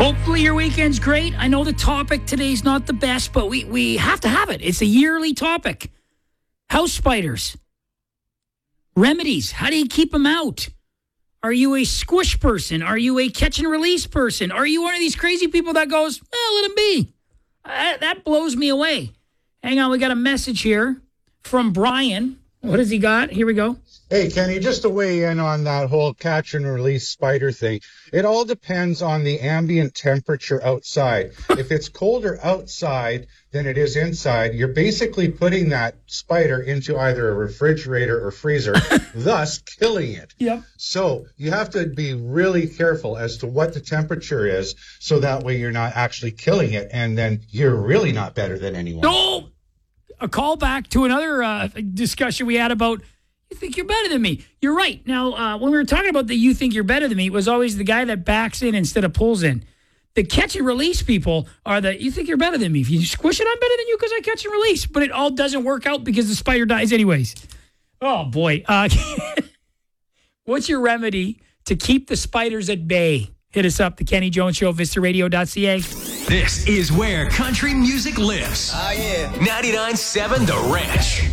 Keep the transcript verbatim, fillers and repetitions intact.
Hopefully your weekend's great. I know the topic today's not the best, but we, we have to have it. It's a yearly topic. House spiders. Remedies. How do you keep them out? Are you a squish person? Are you a catch and release person? Are you one of these crazy people that goes, well, let them be? Uh, that blows me away. Hang on, we got a message here from Brian. What has he got? Here we go. Hey, Kenny, just to weigh in on that whole catch and release spider thing, it all depends on the ambient temperature outside. If it's colder outside than it is inside, you're basically putting that spider into either a refrigerator or freezer, thus killing it. Yep. So you have to be really careful as to what the temperature is, so that way you're not actually killing it, and then you're really not better than anyone. No! A call back to another uh, discussion we had about you think you're better than me. You're right. Now, uh, when we were talking about the you think you're better than me, it was always the guy that backs in instead of pulls in. The catch and release people are the you think you're better than me. If you squish it, I'm better than you because I catch and release. But it all doesn't work out because the spider dies anyways. Oh, boy. Uh, what's your remedy to keep the spiders at bay? Hit us up, The Kenny Jones Show, vista radio dot c a. This is where country music lives. Oh, yeah. ninety-nine point seven The Ranch.